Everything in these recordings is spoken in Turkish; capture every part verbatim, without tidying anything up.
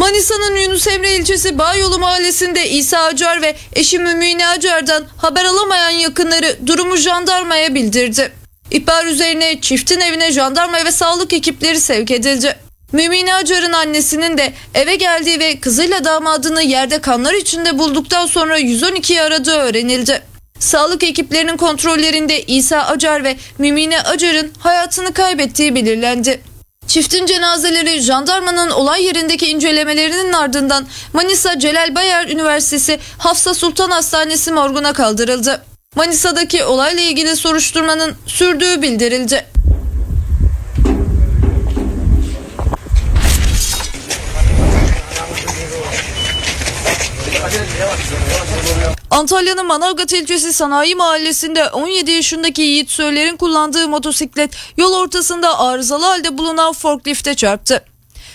Manisa'nın Yunus Emre ilçesi Bağyolu mahallesinde İsa Acar ve eşi Mümine Acar'dan haber alamayan yakınları durumu jandarmaya bildirdi. İhbar üzerine çiftin evine jandarma ve sağlık ekipleri sevk edildi. Mümine Acar'ın annesinin de eve geldiği ve kızıyla damadını yerde kanlar içinde bulduktan sonra yüz on ikiyi aradığı öğrenildi. Sağlık ekiplerinin kontrollerinde İsa Acar ve Mümine Acar'ın hayatını kaybettiği belirlendi. Çiftin cenazeleri jandarmanın olay yerindeki incelemelerinin ardından Manisa Celal Bayar Üniversitesi Hafsa Sultan Hastanesi morguna kaldırıldı. Manisa'daki olayla ilgili soruşturmanın sürdüğü bildirildi. Antalya'nın Manavgat ilçesi Sanayi Mahallesi'nde on yedi yaşındaki Yiğit Söyler'in kullandığı motosiklet yol ortasında arızalı halde bulunan forklifte çarptı.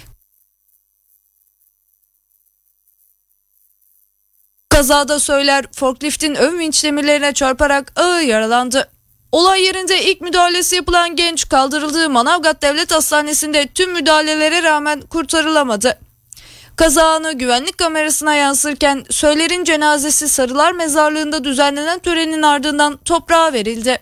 Kazada Söyler forkliftin ön vinç demirlerine çarparak ağır yaralandı. Olay yerinde ilk müdahalesi yapılan genç kaldırıldığı Manavgat Devlet Hastanesi'nde tüm müdahalelere rağmen kurtarılamadı. Kaza anı güvenlik kamerasına yansırken Söyler'in cenazesi Sarılar Mezarlığı'nda düzenlenen törenin ardından toprağa verildi.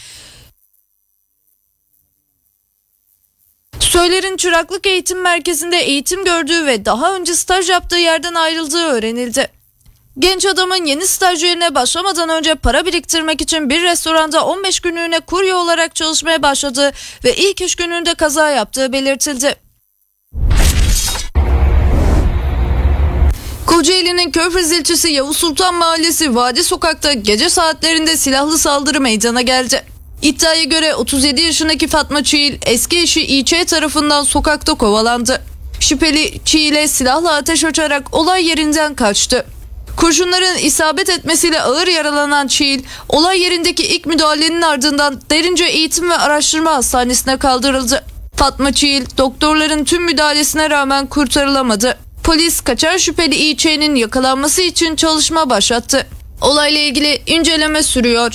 Söyler'in çıraklık eğitim merkezinde eğitim gördüğü ve daha önce staj yaptığı yerden ayrıldığı öğrenildi. Genç adamın yeni staj yerine başlamadan önce para biriktirmek için bir restoranda on beş günlüğüne kurye olarak çalışmaya başladığı ve ilk iş gününde kaza yaptığı belirtildi. Kocaeli'nin Körfez ilçesi Yavuz Sultan Mahallesi Vadi Sokak'ta gece saatlerinde silahlı saldırı meydana geldi. İddiaya göre otuz yedi yaşındaki Fatma Çiğil eski eşi İÇ tarafından sokakta kovalandı. Şüpheli Çiğil'e silahla ateş açarak olay yerinden kaçtı. Kurşunların isabet etmesiyle ağır yaralanan Çiğil, olay yerindeki ilk müdahalenin ardından Derince Eğitim ve Araştırma Hastanesi'ne kaldırıldı. Fatma Çiğil, doktorların tüm müdahalesine rağmen kurtarılamadı. Polis kaçan şüpheli İÇ'nin yakalanması için çalışma başlattı. Olayla ilgili inceleme sürüyor.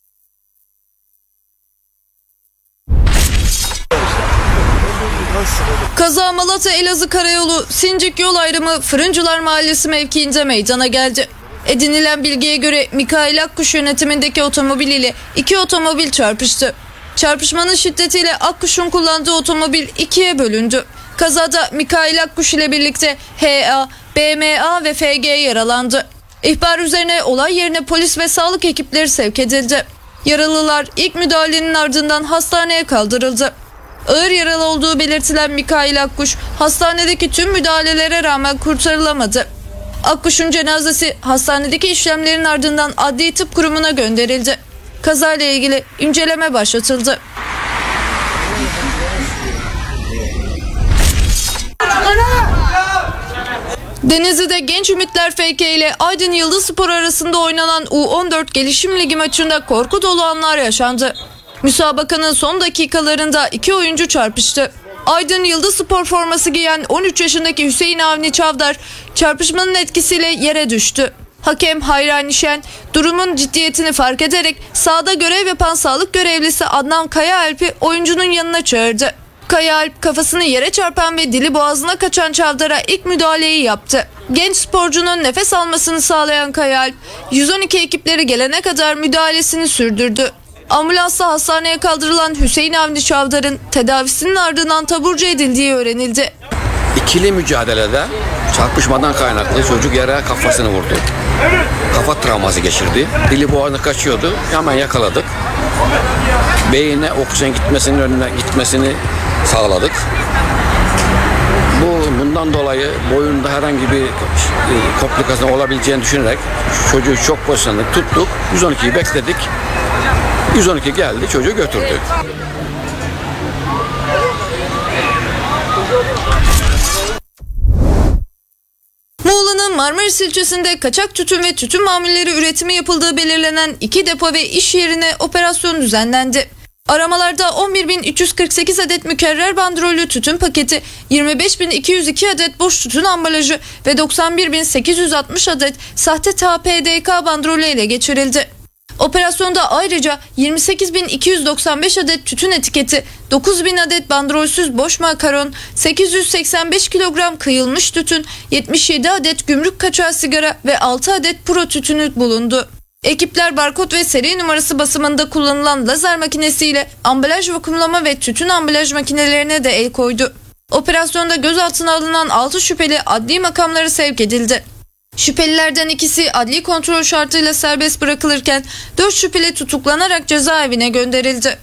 Kaza Malatya Elazığ Karayolu Sincik yol ayrımı Fırıncılar Mahallesi mevkiinde meydana geldi. Edinilen bilgiye göre Mikail Akkuş yönetimindeki otomobil ile iki otomobil çarpıştı. Çarpışmanın şiddetiyle Akkuş'un kullandığı otomobil ikiye bölündü. Kazada Mikail Akkuş ile birlikte H A, B M A ve F G yaralandı. İhbar üzerine olay yerine polis ve sağlık ekipleri sevk edildi. Yaralılar ilk müdahalenin ardından hastaneye kaldırıldı. Ağır yaralı olduğu belirtilen Mikail Akkuş hastanedeki tüm müdahalelere rağmen kurtarılamadı. Akkuş'un cenazesi hastanedeki işlemlerin ardından Adli Tıp Kurumu'na gönderildi. Kazayla ilgili inceleme başlatıldı. Denizli'de Genç Ümitler F K ile Aydın Yıldızspor arasında oynanan U on dört Gelişim Ligi maçında korku dolu anlar yaşandı. Müsabakanın son dakikalarında iki oyuncu çarpıştı. Aydın Yıldızspor forması giyen on üç yaşındaki Hüseyin Avni Çavdar çarpışmanın etkisiyle yere düştü. Hakem Hayrani Şen durumun ciddiyetini fark ederek sahada görev yapan sağlık görevlisi Adnan Kayaalp'i oyuncunun yanına çağırdı. Kayaalp kafasını yere çarpan ve dili boğazına kaçan Çavdar'a ilk müdahaleyi yaptı. Genç sporcunun nefes almasını sağlayan Kayaalp yüz on iki ekipleri gelene kadar müdahalesini sürdürdü. Ambulansla hastaneye kaldırılan Hüseyin Avni Çavdar'ın tedavisinin ardından taburcu edildiği öğrenildi. İkili mücadelede çarpışmadan kaynaklı çocuk yere kafasını vurdu. Kafa travması geçirdi. Dili boğazına kaçıyordu. Hemen yakaladık. Beyine oksijen gitmesinin önüne gitmesini sağladık. Bu bundan dolayı boyunda herhangi bir komplikasyon olabileceğini düşünerek çocuğu çok pozisyonda tuttuk. yüz on ikiyi bekledik. yüz on iki geldi, çocuğu götürdü. Muğla'nın Marmaris ilçesinde kaçak tütün ve tütün mamulleri üretimi yapıldığı belirlenen iki depo ve iş yerine operasyon düzenlendi. Aramalarda on bir bin üç yüz kırk sekiz adet mükerrer bandrollü tütün paketi, yirmi beş bin iki yüz iki adet boş tütün ambalajı ve doksan bir bin sekiz yüz altmış adet sahte T P D K bandrolü ele geçirildi. Operasyonda ayrıca yirmi sekiz bin iki yüz doksan beş adet tütün etiketi, dokuz bin adet bandrolsüz boş makaron, sekiz yüz seksen beş kilogram kıyılmış tütün, yetmiş yedi adet gümrük kaçağı sigara ve altı adet puro tütünü bulundu. Ekipler barkod ve seri numarası basımında kullanılan lazer makinesiyle ambalaj vakumlama ve tütün ambalaj makinelerine de el koydu. Operasyonda gözaltına alınan altı şüpheli adli makamlara sevk edildi. Şüphelilerden ikisi adli kontrol şartıyla serbest bırakılırken dört şüpheli tutuklanarak cezaevine gönderildi.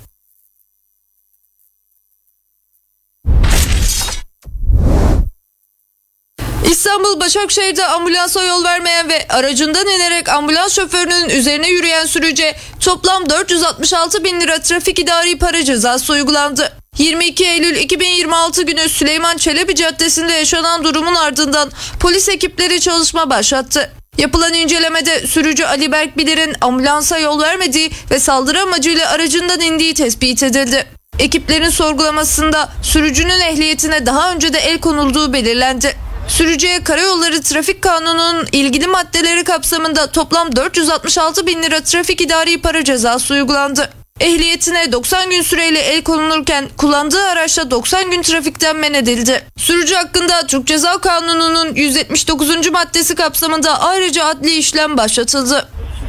İstanbul Başakşehir'de ambulansa yol vermeyen ve aracından inerek ambulans şoförünün üzerine yürüyen sürücüye toplam dört yüz altmış altı bin lira trafik idari para cezası uygulandı. yirmi iki Eylül iki bin yirmi altı günü Süleyman Çelebi Caddesi'nde yaşanan durumun ardından polis ekipleri çalışma başlattı. Yapılan incelemede sürücü Ali Berk Bilir'in ambulansa yol vermediği ve saldırı amacıyla aracından indiği tespit edildi. Ekiplerin sorgulamasında sürücünün ehliyetine daha önce de el konulduğu belirlendi. Sürücüye Karayolları Trafik Kanunu'nun ilgili maddeleri kapsamında toplam dört yüz altmış altı bin lira trafik idari para cezası uygulandı. Ehliyetine doksan gün süreyle el konulurken kullandığı araçla doksan gün trafikten men edildi. Sürücü hakkında Türk Ceza Kanunu'nun yüz yetmiş dokuzuncu maddesi kapsamında ayrıca adli işlem başlatıldı.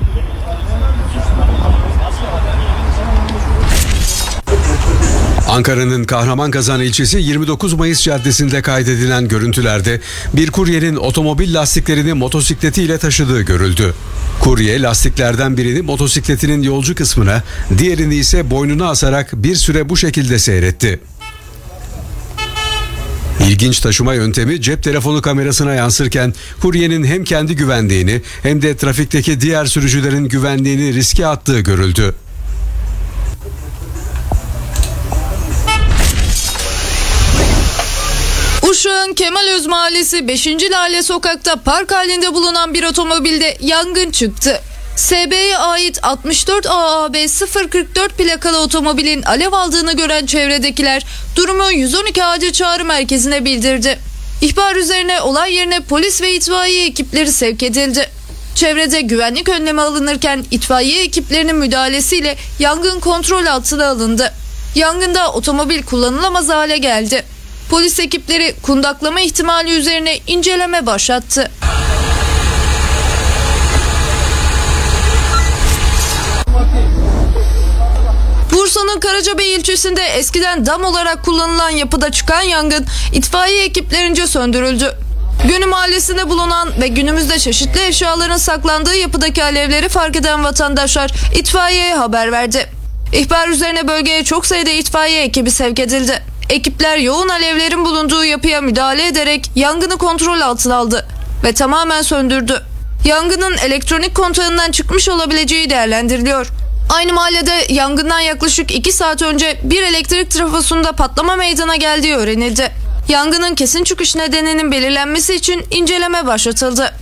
Ankara'nın Kahramanmaraş ilçesi yirmi dokuz Mayıs Caddesi'nde kaydedilen görüntülerde bir kuryenin otomobil lastiklerini motosikletiyle taşıdığı görüldü. Kurye lastiklerden birini motosikletinin yolcu kısmına, diğerini ise boynuna asarak bir süre bu şekilde seyretti. İlginç taşıma yöntemi cep telefonu kamerasına yansırken kuryenin hem kendi güvenliğini hem de trafikteki diğer sürücülerin güvenliğini riske attığı görüldü. Uşak'ın Kemalöz Mahallesi beşinci Lale Sokak'ta park halinde bulunan bir otomobilde yangın çıktı. S B'ye ait altmış dört A A B sıfır kırk dört plakalı otomobilin alev aldığını gören çevredekiler durumu yüz on iki acil çağrı merkezine bildirdi. İhbar üzerine olay yerine polis ve itfaiye ekipleri sevk edildi. Çevrede güvenlik önlemi alınırken itfaiye ekiplerinin müdahalesiyle yangın kontrol altına alındı. Yangında otomobil kullanılamaz hale geldi. Polis ekipleri kundaklama ihtimali üzerine inceleme başlattı. Bursa'nın Karacabey ilçesinde eskiden dam olarak kullanılan yapıda çıkan yangın itfaiye ekiplerince söndürüldü. Gönü mahallesinde bulunan ve günümüzde çeşitli eşyaların saklandığı yapıdaki alevleri fark eden vatandaşlar itfaiyeye haber verdi. İhbar üzerine bölgeye çok sayıda itfaiye ekibi sevk edildi. Ekipler yoğun alevlerin bulunduğu yapıya müdahale ederek yangını kontrol altına aldı ve tamamen söndürdü. Yangının elektronik kontağından çıkmış olabileceği değerlendiriliyor. Aynı mahallede yangından yaklaşık iki saat önce bir elektrik trafosunda patlama meydana geldiği öğrenildi. Yangının kesin çıkış nedeninin belirlenmesi için inceleme başlatıldı.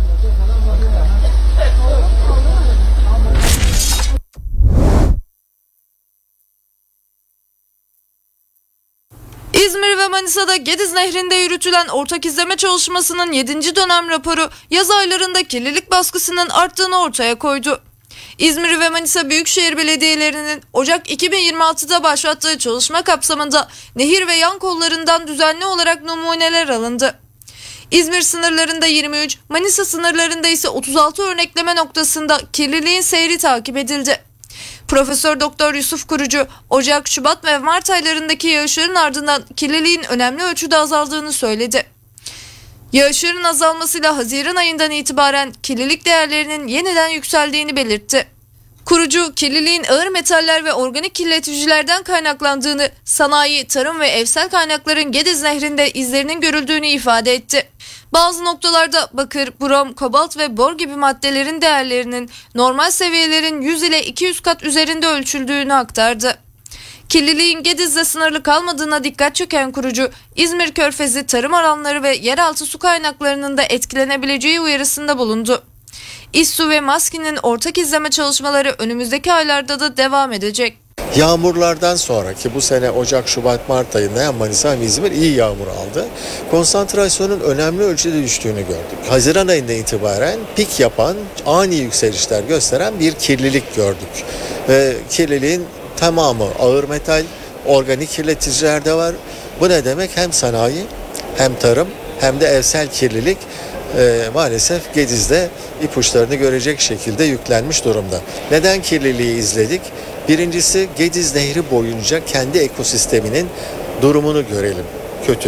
İzmir ve Manisa'da Gediz Nehri'nde yürütülen ortak izleme çalışmasının yedinci dönem raporu yaz aylarında kirlilik baskısının arttığını ortaya koydu. İzmir ve Manisa Büyükşehir Belediyelerinin Ocak iki bin yirmi altıda başlattığı çalışma kapsamında nehir ve yan kollarından düzenli olarak numuneler alındı. İzmir sınırlarında yirmi üç, Manisa sınırlarında ise otuz altı örnekleme noktasında kirliliğin seyri takip edildi. Profesör Doktor Yusuf Kurucu, Ocak, Şubat ve Mart aylarındaki yağışların ardından kirliliğin önemli ölçüde azaldığını söyledi. Yağışların azalmasıyla Haziran ayından itibaren kirlilik değerlerinin yeniden yükseldiğini belirtti. Kurucu, kirliliğin ağır metaller ve organik kirleticilerden kaynaklandığını, sanayi, tarım ve evsel kaynakların Gediz Nehri'nde izlerinin görüldüğünü ifade etti. Bazı noktalarda bakır, brom, kobalt ve bor gibi maddelerin değerlerinin normal seviyelerin yüz ile iki yüz kat üzerinde ölçüldüğünü aktardı. Kirliliğin Gediz'le sınırlı kalmadığına dikkat çeken kurucu, İzmir Körfezi tarım alanları ve yeraltı su kaynaklarının da etkilenebileceği uyarısında bulundu. İSSU ve MASKİ'nin ortak izleme çalışmaları önümüzdeki aylarda da devam edecek. Yağmurlardan sonra ki bu sene Ocak, Şubat, Mart ayında hem Manisa hem İzmir iyi yağmur aldı. Konsantrasyonun önemli ölçüde düştüğünü gördük. Haziran ayında itibaren pik yapan, ani yükselişler gösteren bir kirlilik gördük. Ve kirliliğin tamamı ağır metal, organik kirleticiler de var. Bu ne demek? Hem sanayi, hem tarım, hem de evsel kirlilik e, maalesef Gediz'de ipuçlarını görecek şekilde yüklenmiş durumda. Neden kirliliği izledik? Birincisi, Gediz Nehri boyunca kendi ekosisteminin durumunu görelim. Kötü.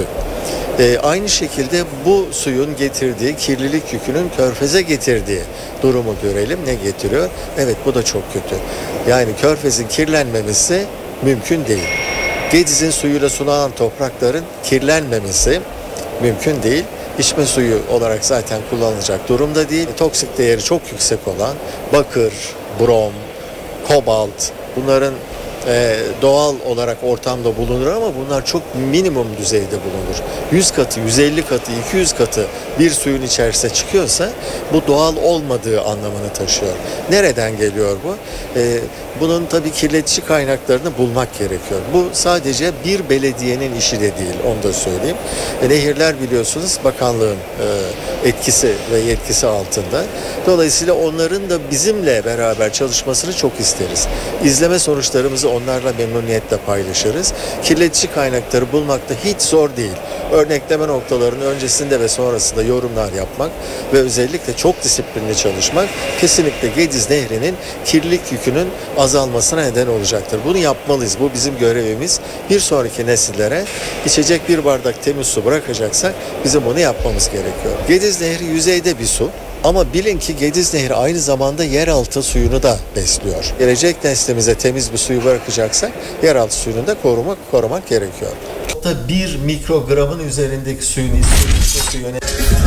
E, aynı şekilde bu suyun getirdiği, kirlilik yükünün Körfez'e getirdiği durumu görelim. Ne getiriyor? Evet, bu da çok kötü. Yani Körfez'in kirlenmemesi mümkün değil. Gediz'in suyuyla sulanan toprakların kirlenmemesi mümkün değil. İçme suyu olarak zaten kullanılacak durumda değil. Toksik değeri çok yüksek olan bakır, brom, kobalt, bunların e, doğal olarak ortamda bulunur ama bunlar çok minimum düzeyde bulunur. yüz katı, yüz elli katı, iki yüz katı bir suyun içerisine çıkıyorsa bu doğal olmadığı anlamını taşıyor. Nereden geliyor bu? E, bunun tabii kirletici kaynaklarını bulmak gerekiyor. Bu sadece bir belediyenin işi de değil, onu da söyleyeyim. E, nehirler biliyorsunuz bakanlığın e, etkisi ve yetkisi altında. Dolayısıyla onların da bizimle beraber çalışmasını çok isteriz. İzleme sonuçlarımızı onlarla memnuniyetle paylaşırız. Kirletici kaynakları bulmak da hiç zor değil. Örnekleme noktalarının öncesinde ve sonrasında yorumlar yapmak ve özellikle çok disiplinli çalışmak kesinlikle Gediz Nehri'nin kirlilik yükünün azalmasına neden olacaktır. Bunu yapmalıyız. Bu bizim görevimiz. Bir sonraki nesillere içecek bir bardak temiz su bırakacaksak bizim bunu yapmamız gerekiyor. Gediz Nehri yüzeyde bir su. Ama bilin ki Gediz Nehri aynı zamanda yeraltı suyunu da besliyor. Gelecek neslimize temiz bir suyu bırakacaksak yeraltı suyunu da korumak, korumak gerekiyor. Bir mikrogramın üzerindeki suyun istediği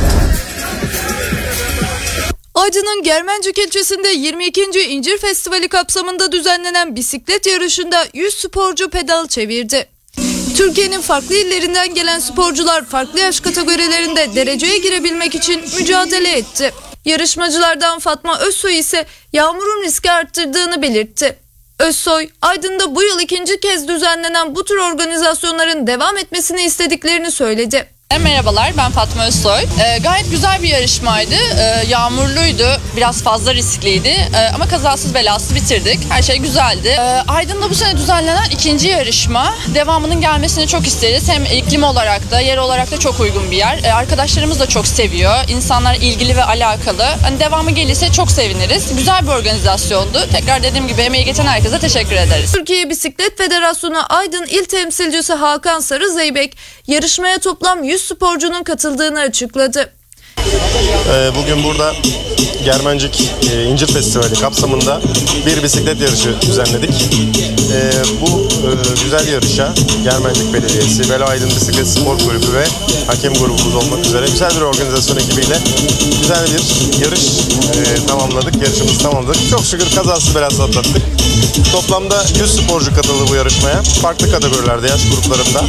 Aydın'ın Germencik ilçesinde yirmi ikinci İncir Festivali kapsamında düzenlenen bisiklet yarışında yüz sporcu pedal çevirdi. Türkiye'nin farklı illerinden gelen sporcular farklı yaş kategorilerinde dereceye girebilmek için mücadele etti. Yarışmacılardan Fatma Özsoy ise yağmurun riski arttırdığını belirtti. Özsoy, Aydın'da bu yıl ikinci kez düzenlenen bu tür organizasyonların devam etmesini istediklerini söyledi. Merhabalar, ben Fatma Özsoy. Ee, gayet güzel bir yarışmaydı. Ee, yağmurluydu, biraz fazla riskliydi ee, ama kazasız belasız bitirdik. Her şey güzeldi. Ee, Aydın'da bu sene düzenlenen ikinci yarışma. Devamının gelmesini çok isteriz. Hem iklim olarak da, yer olarak da çok uygun bir yer. Ee, arkadaşlarımız da çok seviyor. İnsanlar ilgili ve alakalı. Hani devamı gelirse çok seviniriz. Güzel bir organizasyondu. Tekrar dediğim gibi emeği geçen herkese teşekkür ederiz. Türkiye Bisiklet Federasyonu Aydın İl Temsilcisi Hakan Sarı Zeybek, yarışmaya toplam yüz sporcunun katıldığını açıkladı. Bugün burada Germencik İncir Festivali kapsamında bir bisiklet yarışı düzenledik. Bu güzel yarışa Germencik Belediyesi, Velo Aydın Bisiklet Spor Kulübü ve hakem grubumuz olmak üzere güzel bir organizasyon ekibiyle güzel bir yarış tamamladık. Yarışımızı tamamladık. Çok şükür kazasız belasız atlattık. Toplamda yüz sporcu katıldı bu yarışmaya. Farklı kategorilerde, yaş gruplarında.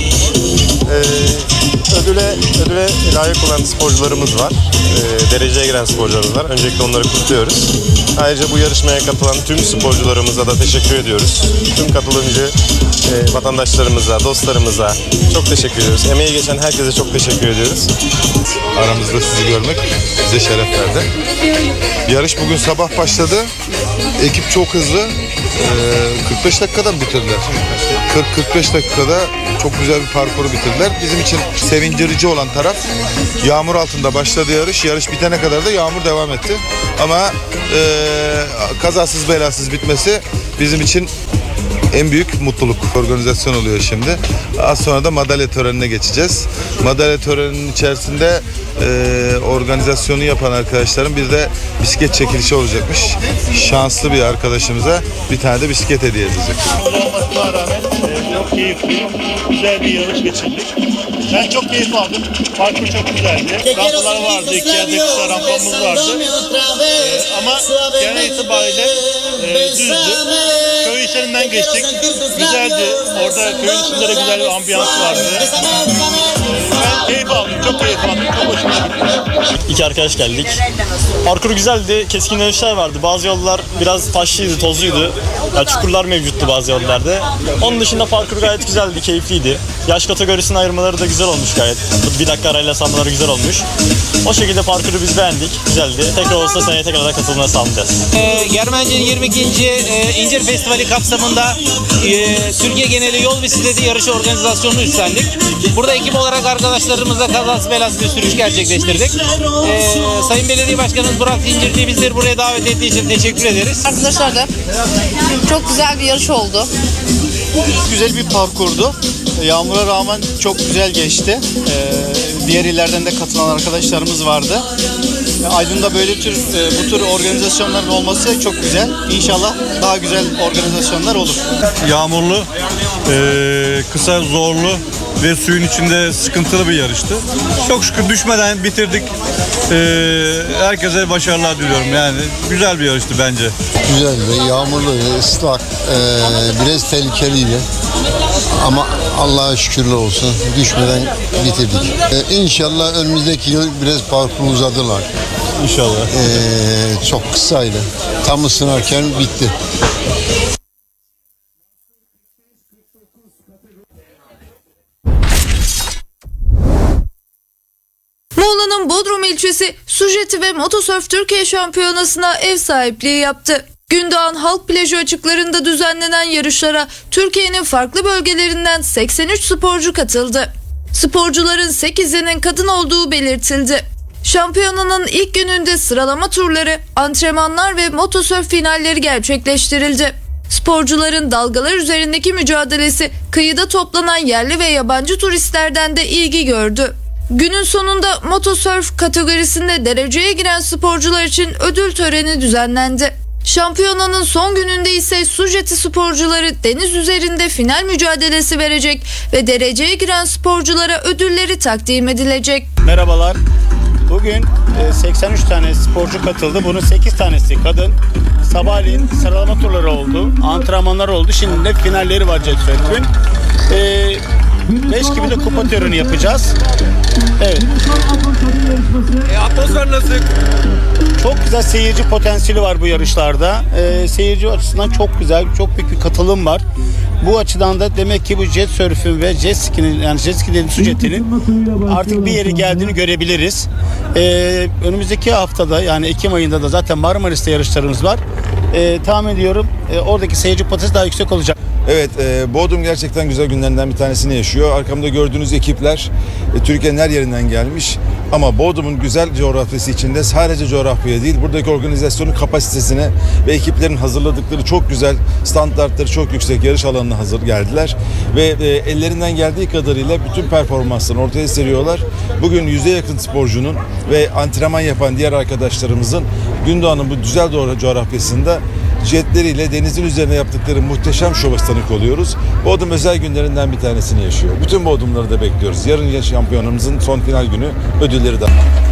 Ödüle, ödüle layık olan sporcularımız var. E, dereceye giren sporcularımız var. Öncelikle onları kutluyoruz. Ayrıca bu yarışmaya katılan tüm sporcularımıza da teşekkür ediyoruz. Tüm katılımcı e, vatandaşlarımıza, dostlarımıza çok teşekkür ediyoruz. Emeği geçen herkese çok teşekkür ediyoruz. Aramızda sizi görmek bize şeref verdi. Yarış bugün sabah başladı. Ekip çok hızlı. kırk beş dakikada mı bitirdiler? kırk kırk beş dakikada çok güzel bir parkuru bitirdiler. Bizim için sevindirici olan taraf yağmur altında başladı yarış. Yarış bitene kadar da yağmur devam etti. Ama e, kazasız belasız bitmesi bizim için en büyük mutluluk. Organizasyon oluyor şimdi. Az sonra da madalya törenine geçeceğiz. Madalya töreninin içerisinde e, organizasyonu yapan arkadaşların bir de bisiklet çekilişi olacakmış. Şanslı bir arkadaşımıza bir tane de bisiklet hediye edecek. Olmasına rağmen e, çok keyifli, güzel bir yarış geçirdik. Ben çok keyif aldım. Parkur çok güzeldi. Rampalar vardı. İki ya da kısa rampamız vardı. E, ama genel itibariyle e, düzdü. Köy içlerinden geçtik. Güzeldi. Orada köyün içinde de güzel bir ambiyans vardı. E, ben keyif aldım. Çok keyif aldım. Çok hoşuma gitti. iki arkadaş geldik. Parkur güzeldi. Keskin dönüşler vardı. Bazı yollar biraz taşlıydı, tozluydu. Yani çukurlar mevcuttu bazı yollarda. Onun dışında parkur gayet güzeldi, keyifliydi. Yaş kategorisini ayırmaları da güzel olmuş gayet. Bir dakika arayla sanmaları güzel olmuş. O şekilde parkuru biz beğendik. Güzeldi. Tekrar olursa seneye tekrardan katılımına sağlayacağız. E, Germencik'in yirmi ikinci E, İncir Festivali kapsamında e, Türkiye geneli yol bisikleti yarışı organizasyonunu üstlendik. Burada ekip olarak arkadaşlarımızla kazası belası bir sürüş gerçekleştirdik. E, Sayın Belediye Başkanımız Burak İncirci'yi bizleri buraya davet ettiği için teşekkür ederiz. Arkadaşlar da çok güzel bir yarış oldu. Güzel bir parkurdu. Yağmura rağmen çok güzel geçti. Ee, diğer illerden de katılan arkadaşlarımız vardı. Aydın'da böyle tür bu tür organizasyonların olması çok güzel. İnşallah daha güzel organizasyonlar olur. Yağmurlu, e, kısa, zorlu ve suyun içinde sıkıntılı bir yarıştı. Çok şükür düşmeden bitirdik. E, herkese başarılar diliyorum. Yani güzel bir yarıştı bence. Güzeldi, yağmurlu, ıslak, e, biraz tehlikeliydi. Ama Allah'a şükürler olsun düşmeden bitirdik. Ee, İnşallah önümüzdeki yıl biraz parkuru uzadılar. İnşallah. Ee, çok kısaydı. Tam ısınarken bitti. Muğla'nın Bodrum ilçesi Sujeti ve Motosörf Türkiye Şampiyonası'na ev sahipliği yaptı. Gündoğan Halk Plajı açıklarında düzenlenen yarışlara Türkiye'nin farklı bölgelerinden seksen üç sporcu katıldı. Sporcuların sekizinin kadın olduğu belirtildi. Şampiyonanın ilk gününde sıralama turları, antrenmanlar ve motosörf finalleri gerçekleştirildi. Sporcuların dalgalar üzerindeki mücadelesi kıyıda toplanan yerli ve yabancı turistlerden de ilgi gördü. Günün sonunda motosörf kategorisinde dereceye giren sporcular için ödül töreni düzenlendi. Şampiyonanın son gününde ise Sujeti sporcuları deniz üzerinde final mücadelesi verecek ve dereceye giren sporculara ödülleri takdim edilecek. Merhabalar. Bugün seksen üç tane sporcu katıldı. Bunun sekiz tanesi kadın. Sabahleyin sıralama turları oldu. Antrenmanlar oldu. Şimdi de finalleri var Jet Surf'ün. beş gibi de kupa töreni yapacağız. Evet. E, atmosfer nasıl? Çok güzel seyirci potansiyeli var bu yarışlarda. Ee, seyirci açısından çok güzel, çok büyük bir katılım var. Bu açıdan da demek ki bu jet surf'ün ve jet ski'nin, yani jet ski'nin, su jetinin artık bir yere geldiğini görebiliriz. Ee, önümüzdeki haftada, yani Ekim ayında da zaten Marmaris'te yarışlarımız var. Ee, tahmin ediyorum e, oradaki seyirci potansiyeli daha yüksek olacak. Evet, e, Bodrum gerçekten güzel günlerinden bir tanesini yaşıyor. Arkamda gördüğünüz ekipler e, Türkiye'nin her yerinden gelmiş. Ama Bodrum'un güzel coğrafyası içinde sadece coğrafyaya değil, buradaki organizasyonun kapasitesine ve ekiplerin hazırladıkları çok güzel, standartları çok yüksek yarış alanına hazır geldiler. Ve e, ellerinden geldiği kadarıyla bütün performanslarını ortaya seriyorlar. Bugün yüze yakın sporcunun ve antrenman yapan diğer arkadaşlarımızın Gündoğan'ın bu güzel doğru coğrafyasında jetleriyle denizin üzerine yaptıkları muhteşem şova tanık oluyoruz. Bodrum özel günlerinden bir tanesini yaşıyor. Bütün Bodrumları da bekliyoruz. Yarın şampiyonumuzun son final günü ödülleri de.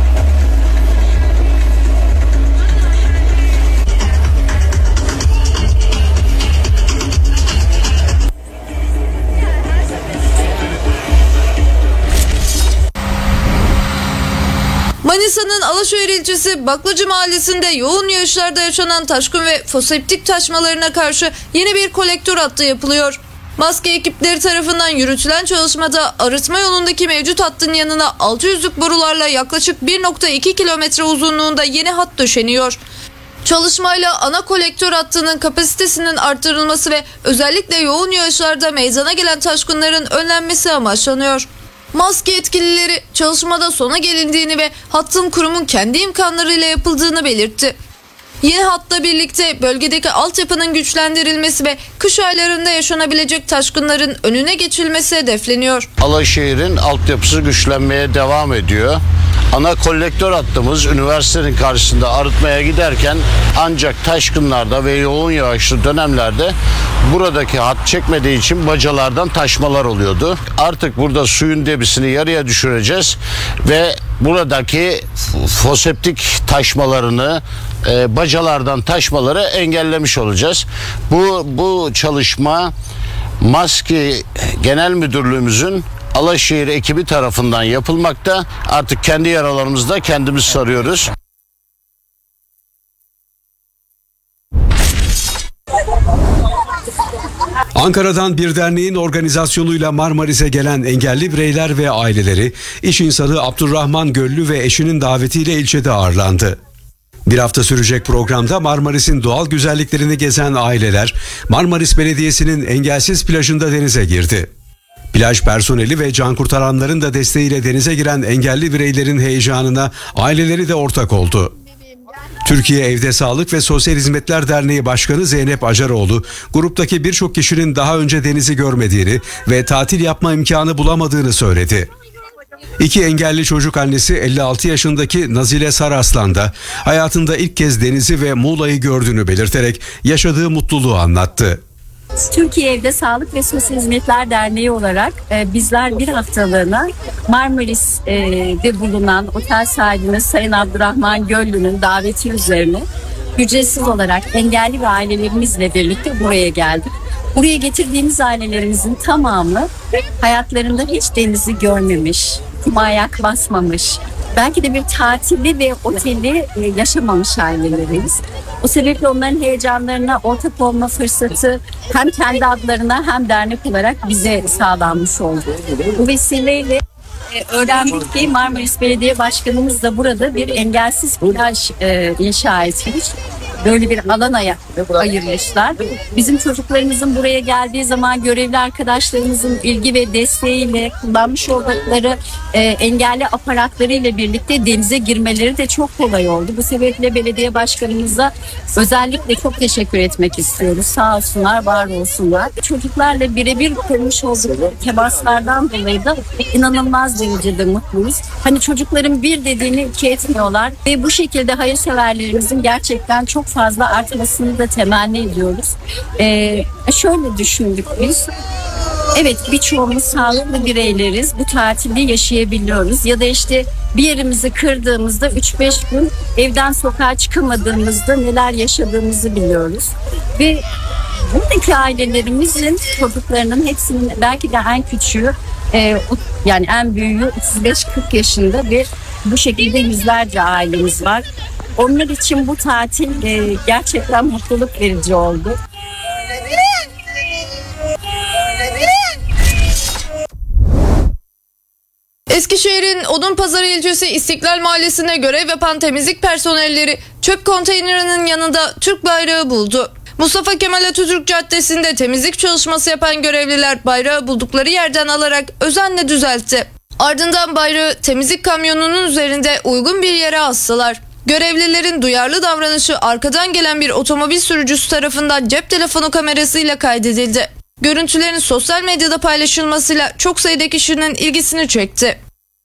Manisa'nın Alaşehir ilçesi Baklacı mahallesinde yoğun yağışlarda yaşanan taşkın ve foseptik taşmalarına karşı yeni bir kolektör hattı yapılıyor. Maske ekipleri tarafından yürütülen çalışmada arıtma yolundaki mevcut hattın yanına altı yüzlük borularla yaklaşık bir nokta iki kilometre uzunluğunda yeni hat döşeniyor. Çalışmayla ana kolektör hattının kapasitesinin artırılması ve özellikle yoğun yağışlarda meydana gelen taşkınların önlenmesi amaçlanıyor. Maske yetkilileri çalışmada sona gelindiğini ve hattın kurumun kendi imkanlarıyla yapıldığını belirtti. Yeni hatla birlikte bölgedeki altyapının güçlendirilmesi ve kış aylarında yaşanabilecek taşkınların önüne geçilmesi hedefleniyor. Alaşehir'in altyapısı güçlenmeye devam ediyor. Ana kolektör hattımız üniversitenin karşısında arıtmaya giderken ancak taşkınlarda ve yoğun yağışlı dönemlerde buradaki hat çekmediği için bacalardan taşmalar oluyordu. Artık burada suyun debisini yarıya düşüreceğiz ve buradaki foseptik taşmalarını, e, bacalardan taşmaları engellemiş olacağız. Bu bu çalışma Maske Genel Müdürlüğümüzün Alaşehir ekibi tarafından yapılmakta. Artık kendi yaralarımızı da kendimiz sarıyoruz. Ankara'dan bir derneğin organizasyonuyla Marmaris'e gelen engelli bireyler ve aileleri, iş insanı Abdurrahman Göllü ve eşinin davetiyle ilçede ağırlandı. Bir hafta sürecek programda Marmaris'in doğal güzelliklerini gezen aileler, Marmaris Belediyesi'nin engelsiz plajında denize girdi. Plaj personeli ve can kurtaranların da desteğiyle denize giren engelli bireylerin heyecanına aileleri de ortak oldu. Türkiye Evde Sağlık ve Sosyal Hizmetler Derneği Başkanı Zeynep Acaroğlu, gruptaki birçok kişinin daha önce denizi görmediğini ve tatil yapma imkanı bulamadığını söyledi. İki engelli çocuk annesi elli altı yaşındaki Nazile Saraslan da hayatında ilk kez denizi ve Muğla'yı gördüğünü belirterek yaşadığı mutluluğu anlattı. Türkiye Evde Sağlık ve Sosyal Hizmetler Derneği olarak e, bizler bir haftalığına Marmaris'de bulunan otel sahibimiz Sayın Abdurrahman Göllü'nün daveti üzerine ücretsiz olarak engelli ve ailelerimizle birlikte buraya geldik. Buraya getirdiğimiz ailelerimizin tamamı hayatlarında hiç denizi görmemiş, kuma ayak basmamış, belki de bir tatili ve oteli yaşamamış ailelerimiz. O sebeple onların heyecanlarına ortak olma fırsatı hem kendi adlarına hem dernek olarak bize sağlanmış oldu. Bu vesileyle öğrendik ki Marmaris Belediye Başkanımız da burada bir engelsiz plaj inşa etmiş. Böyle bir alan ayırmışlar. Bizim çocuklarımızın buraya geldiği zaman görevli arkadaşlarımızın ilgi ve desteğiyle kullanmış oldukları e, engelli aparatlarıyla birlikte denize girmeleri de çok kolay oldu. Bu sebeple belediye başkanımıza özellikle çok teşekkür etmek istiyoruz. Sağ olsunlar, var olsunlar. Çocuklarla birebir kurmuş oldukları temaslardan dolayı da inanılmaz derecede mutluyuz. Hani çocukların bir dediğini iki etmiyorlar ve bu şekilde hayırseverlerimizin gerçekten çok fazla artmasını da temenni ediyoruz. Ee, şöyle düşündük biz. Evet, birçoğumuz sağlıklı bireyleriz. Bu tatili yaşayabiliyoruz. Ya da işte bir yerimizi kırdığımızda üç beş gün evden sokağa çıkamadığımızda neler yaşadığımızı biliyoruz. Ve buradaki ailelerimizin çocuklarının hepsinin belki de en küçüğü e, yani en büyüğü otuz beş kırk yaşında ve bu şekilde yüzlerce ailemiz var. Onlar için bu tatil e, gerçekten mutluluk verici oldu. Eskişehir'in Odunpazarı ilçesi İstiklal Mahallesi'nde görev yapan temizlik personelleri çöp konteynerinin yanında Türk bayrağı buldu. Mustafa Kemal Atatürk Caddesi'nde temizlik çalışması yapan görevliler bayrağı buldukları yerden alarak özenle düzeltti. Ardından bayrağı temizlik kamyonunun üzerinde uygun bir yere astılar. Görevlilerin duyarlı davranışı arkadan gelen bir otomobil sürücüsü tarafından cep telefonu kamerasıyla kaydedildi. Görüntülerin sosyal medyada paylaşılmasıyla çok sayıda kişinin ilgisini çekti.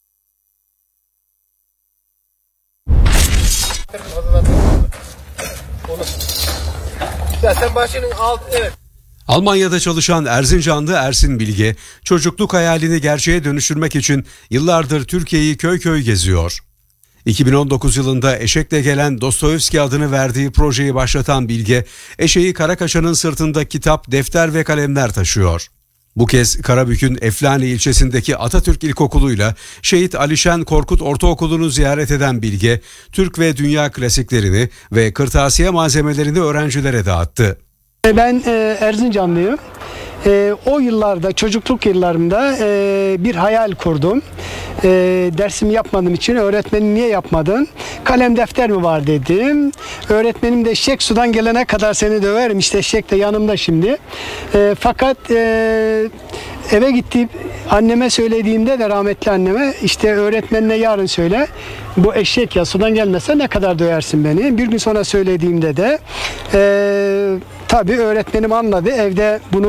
Almanya'da çalışan Erzincanlı Ersin Bilge, çocukluk hayalini gerçeğe dönüştürmek için yıllardır Türkiye'yi köy köy geziyor. iki bin on dokuz yılında eşekle gelen Dostoyevski adını verdiği projeyi başlatan Bilge, eşeği Karakaşa'nın sırtında kitap, defter ve kalemler taşıyor. Bu kez Karabük'ün Eflani ilçesindeki Atatürk İlkokulu'yla Şehit Alişen Korkut Ortaokulu'nu ziyaret eden Bilge, Türk ve dünya klasiklerini ve kırtasiye malzemelerini öğrencilere dağıttı. Ben e, Erzincanlıyım. E, o yıllarda, çocukluk yıllarımda e, bir hayal kurdum. E, dersimi yapmadığım için öğretmenim niye yapmadın? Kalem defter mi var dedim. Öğretmenim de eşek sudan gelene kadar seni döverim. İşte eşek de yanımda şimdi. E, fakat e, eve gittim. Anneme söylediğimde de rahmetli anneme işte öğretmenine yarın söyle. Bu eşek ya sudan gelmese ne kadar döversin beni. Bir gün sonra söylediğimde de e, tabii öğretmenim anladı. Evde bunu